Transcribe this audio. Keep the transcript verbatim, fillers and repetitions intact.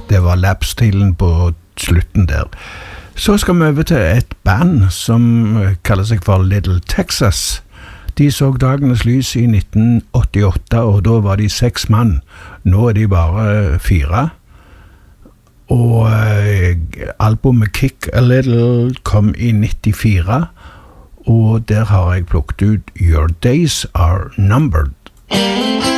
Det var lapstilen på slutten der. Så skal vi over til et band som kaller seg for Little Texas. De så dagens lys i nitten åttiåtte, og da var de seks mann. Nå er de bare fire. Og eh, albumet Kick a Little kom i nittifire, og der har jeg plukket ut Your Days Are Numbered.